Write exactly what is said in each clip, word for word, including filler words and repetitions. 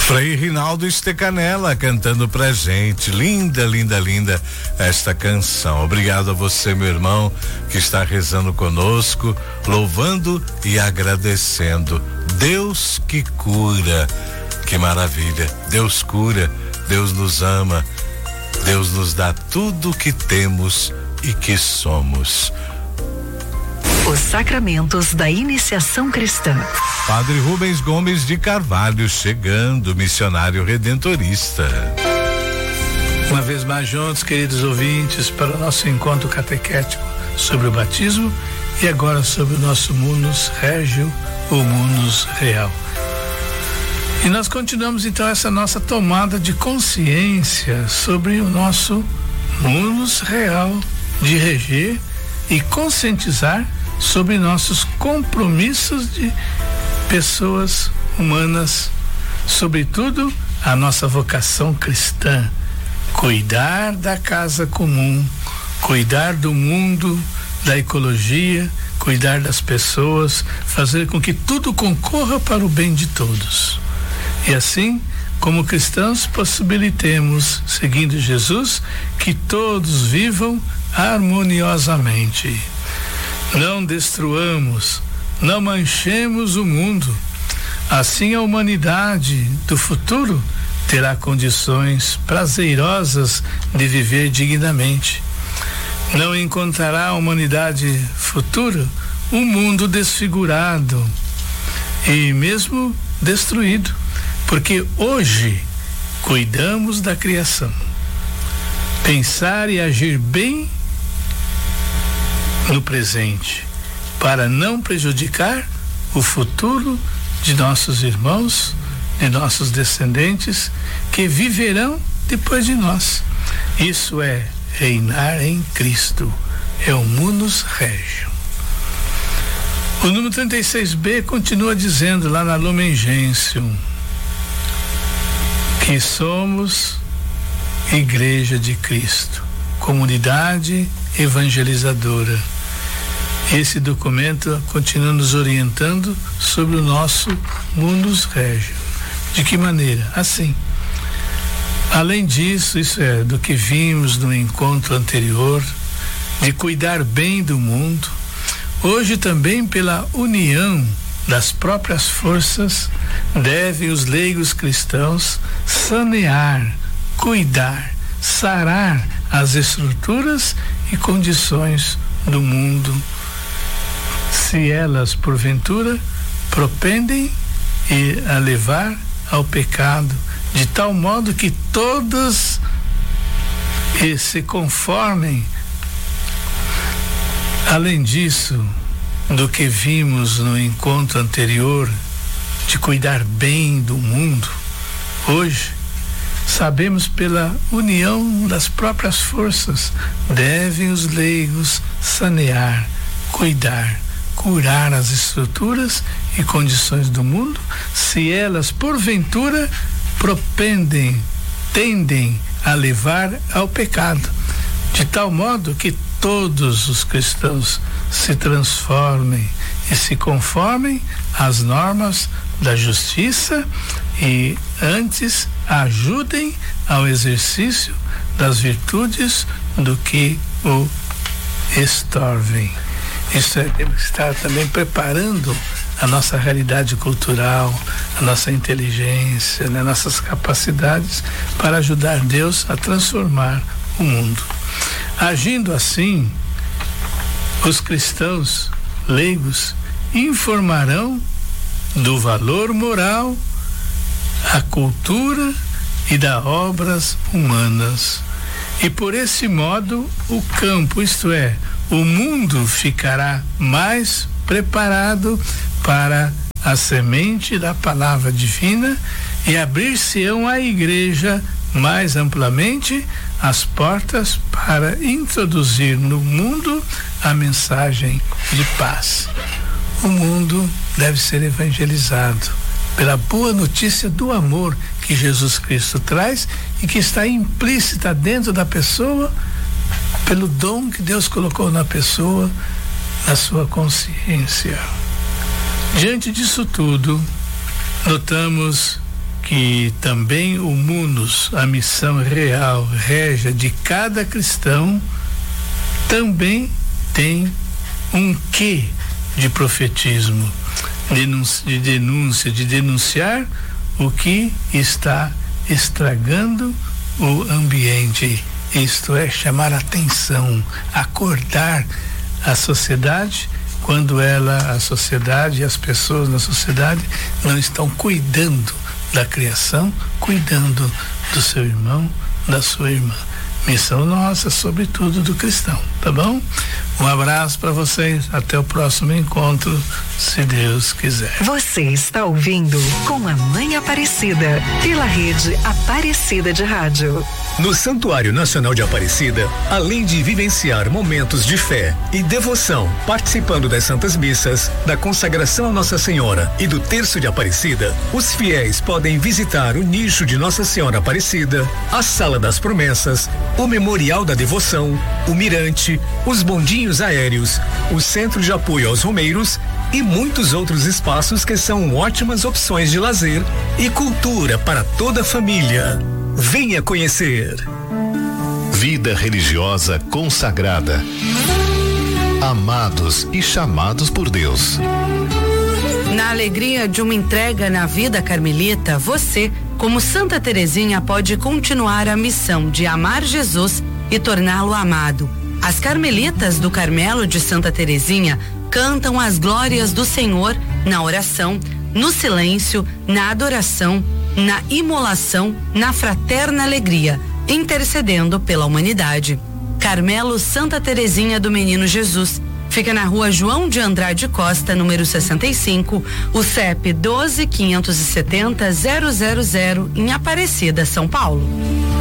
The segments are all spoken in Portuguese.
Frei Rinaldo Stecanella cantando pra gente, linda, linda, linda esta canção. Obrigado a você, meu irmão, que está rezando conosco, louvando e agradecendo. Deus que cura, que maravilha. Deus cura, Deus nos ama, Deus nos dá tudo que temos e que somos. Os sacramentos da iniciação cristã. Padre Rubens Gomes de Carvalho chegando, missionário redentorista. Uma vez mais juntos, queridos ouvintes, para o nosso encontro catequético sobre o batismo e agora sobre o nosso munus regio, o munus real. E nós continuamos então essa nossa tomada de consciência sobre o nosso munus real, de reger e conscientizar sobre nossos compromissos de pessoas humanas, sobretudo a nossa vocação cristã, cuidar da casa comum, cuidar do mundo, da ecologia, cuidar das pessoas, fazer com que tudo concorra para o bem de todos. E assim, como cristãos, possibilitemos, seguindo Jesus, que todos vivam harmoniosamente. Não destruamos, não manchemos o mundo. Assim a humanidade do futuro terá condições prazerosas de viver dignamente. Não encontrará a humanidade futura um mundo desfigurado e mesmo destruído, porque hoje cuidamos da criação. Pensar e agir bem no presente, para não prejudicar o futuro de nossos irmãos, de nossos descendentes, que viverão depois de nós. Isso é reinar em Cristo, é o munus regio. O número trinta e seis B continua dizendo lá na Lumen Gentium que somos Igreja de Cristo, comunidade evangelizadora. Esse documento continua nos orientando sobre o nosso munus regio. De que maneira? Assim, além disso, isso é, do que vimos no encontro anterior, de cuidar bem do mundo, hoje também pela união das próprias forças, devem os leigos cristãos sanear, cuidar, sarar as estruturas e condições do mundo, se elas porventura propendem a levar ao pecado, de tal modo que todas se conformem. Além disso, do que vimos no encontro anterior, de cuidar bem do mundo, hoje sabemos pela união das próprias forças, devem os leigos sanear, cuidar, curar as estruturas e condições do mundo, se elas porventura propendem, tendem a levar ao pecado, de tal modo que todos os cristãos se transformem e se conformem às normas da justiça e antes ajudem ao exercício das virtudes do que o estorvem. Isso é, temos que estar também preparando a nossa realidade cultural, a nossa inteligência, né, nossas capacidades para ajudar Deus a transformar o mundo. Agindo assim, os cristãos leigos informarão do valor moral, a cultura e das obras humanas. E por esse modo o campo, isto é, o mundo ficará mais preparado para a semente da palavra divina e abrir-se-ão à igreja mais amplamente as portas para introduzir no mundo a mensagem de paz. O mundo deve ser evangelizado pela boa notícia do amor que Jesus Cristo traz e que está implícita dentro da pessoa, pelo dom que Deus colocou na pessoa, na sua consciência. Diante disso tudo, notamos que também o munus, a missão real, régia de cada cristão, também tem um quê de profetismo, de denúncia, de denunciar o que está estragando o ambiente, isto é, chamar a atenção, acordar a sociedade quando ela, a sociedade e as pessoas na sociedade não estão cuidando da criação, cuidando do seu irmão, da sua irmã. Missão nossa, sobretudo do cristão, tá bom? Um abraço para vocês, até o próximo encontro, se Deus quiser. Você está ouvindo Com a Mãe Aparecida, pela rede Aparecida de Rádio. No Santuário Nacional de Aparecida, além de vivenciar momentos de fé e devoção, participando das Santas Missas, da consagração a Nossa Senhora e do Terço de Aparecida, os fiéis podem visitar o nicho de Nossa Senhora Aparecida, a Sala das Promessas, o Memorial da Devoção, o Mirante, os bondinhos aéreos, o Centro de Apoio aos Romeiros e muitos outros espaços que são ótimas opções de lazer e cultura para toda a família. Venha conhecer. Vida religiosa consagrada. Amados e chamados por Deus. Na alegria de uma entrega na vida carmelita, você, como Santa Teresinha, pode continuar a missão de amar Jesus e torná-lo amado. As carmelitas do Carmelo de Santa Teresinha cantam as glórias do Senhor na oração, no silêncio, na adoração, na imolação, na fraterna alegria, intercedendo pela humanidade. Carmelo Santa Teresinha do Menino Jesus. Fica na rua João de Andrade Costa, número sessenta e cinco, o C E P doze, quinhentos e setenta, zero zero zero, em Aparecida, São Paulo.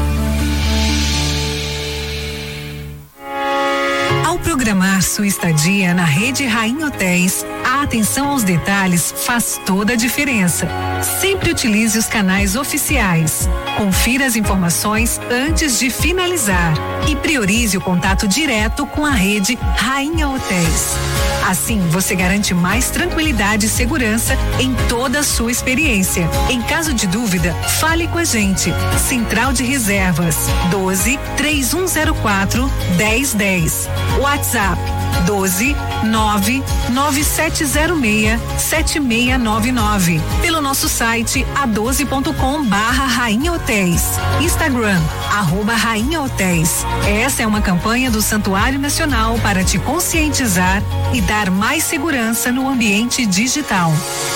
Ao programar sua estadia na rede Rainha Hotéis, a atenção aos detalhes faz toda a diferença. Sempre utilize os canais oficiais. Confira as informações antes de finalizar e priorize o contato direto com a rede Rainha Hotéis. Assim, você garante mais tranquilidade e segurança em toda a sua experiência. Em caso de dúvida, fale com a gente. Central de Reservas doze, três um zero quatro, dez dez. WhatsApp doze, nove, nove sete zero seis, sete seis nove nove. Pelo nosso site a doze ponto com barra Rainha Hotéis. Instagram, arroba Rainha Hotéis. Essa é uma campanha do Santuário Nacional para te conscientizar e dar mais segurança no ambiente digital.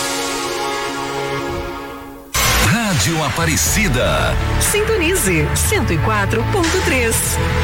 Rádio Aparecida. Sintonize cento e quatro ponto três.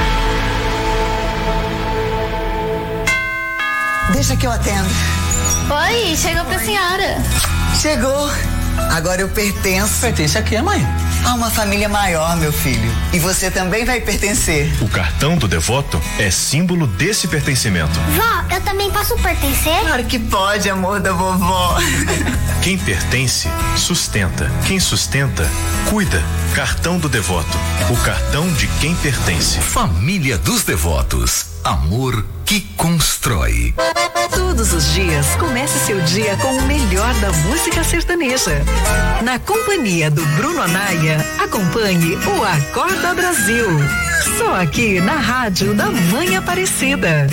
Deixa que eu atendo. Oi, chegou pra senhora. Chegou. Agora eu pertenço. Pertence a quê, mãe? A uma família maior, meu filho. E você também vai pertencer. O cartão do devoto é símbolo desse pertencimento. Vó, eu também posso pertencer? Claro que pode, amor da vovó. Quem pertence, sustenta. Quem sustenta, cuida. Cartão do devoto. O cartão de quem pertence. Família dos Devotos. Amor que constrói. Todos os dias, comece seu dia com o melhor da música sertaneja. Na companhia do Bruno Anaia, acompanhe o Acorda Brasil. Só aqui na Rádio da Mãe Aparecida.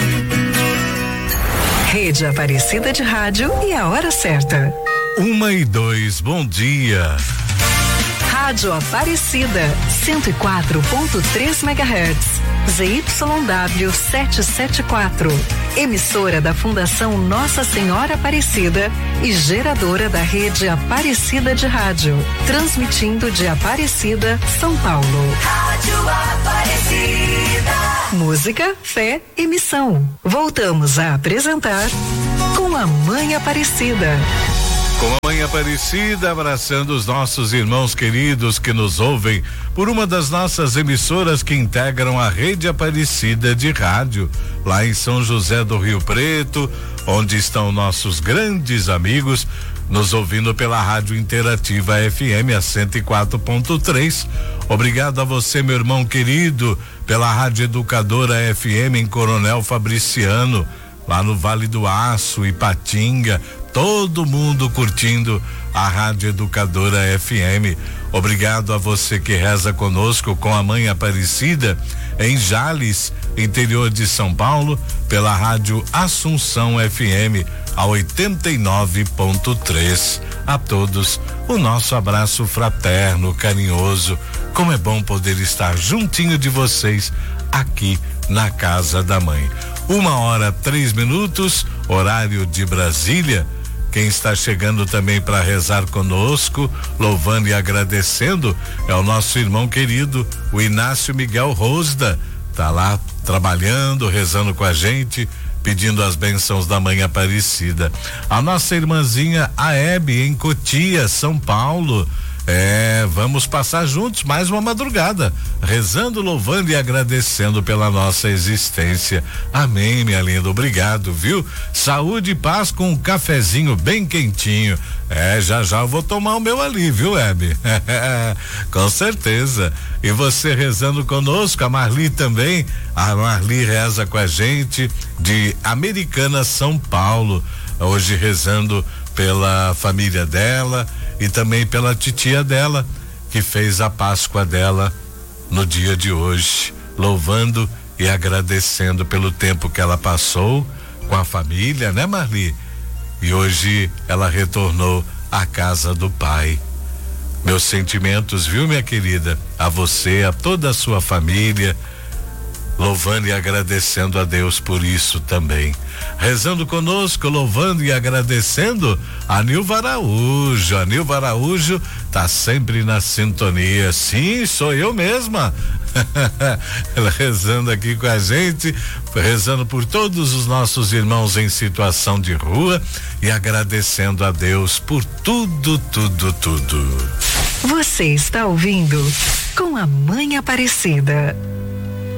Rede Aparecida de Rádio e a hora certa. Uma e dois, bom dia. Rádio Aparecida, cento e quatro ponto três megahertz. Z Y W setecentos e setenta e quatro, emissora da Fundação Nossa Senhora Aparecida e geradora da rede Aparecida de Rádio, transmitindo de Aparecida, São Paulo. Rádio Aparecida. Música, fé e missão. Voltamos a apresentar Com a Mãe Aparecida. Com a Mãe Aparecida, abraçando os nossos irmãos queridos que nos ouvem por uma das nossas emissoras que integram a rede Aparecida de Rádio, lá em São José do Rio Preto, onde estão nossos grandes amigos, nos ouvindo pela Rádio Interativa F M a cento e quatro ponto três. Obrigado a você, meu irmão querido, pela Rádio Educadora F M em Coronel Fabriciano, lá no Vale do Aço, Ipatinga. todo mundo curtindo a Rádio Educadora F M. Obrigado a você que reza conosco com a Mãe Aparecida em Jales, interior de São Paulo, pela Rádio Assunção F M a oitenta e nove ponto três. A todos o nosso abraço fraterno, carinhoso. Como é bom poder estar juntinho de vocês aqui na Casa da Mãe. Uma hora, três minutos, horário de Brasília. Quem está chegando também para rezar conosco, louvando e agradecendo, é o nosso irmão querido, o Inácio Miguel Rosda. Tá lá trabalhando, rezando com a gente, pedindo as bênçãos da Mãe Aparecida. A nossa irmãzinha Aebe, em Cotia, São Paulo. É, vamos passar juntos mais uma madrugada, rezando, louvando e agradecendo pela nossa existência. Amém, minha linda, obrigado, viu? Saúde e paz com um cafezinho bem quentinho. É, já já eu vou tomar o meu ali, viu, Hebe? Com certeza. E você rezando conosco, a Marli também. A Marli reza com a gente de Americana, São Paulo. Hoje rezando pela família dela e também pela titia dela, que fez a Páscoa dela no dia de hoje, louvando e agradecendo pelo tempo que ela passou com a família, né, Marli? E hoje ela retornou à casa do Pai. Meus sentimentos, viu, minha querida, a você, a toda a sua família, louvando e agradecendo a Deus por isso também. Rezando conosco, louvando e agradecendo a Nilva Araújo. A Nilva Araújo tá sempre na sintonia. Sim, sou eu mesma. Ela rezando aqui com a gente, rezando por todos os nossos irmãos em situação de rua e agradecendo a Deus por tudo, tudo, tudo. Você está ouvindo Com a Mãe Aparecida.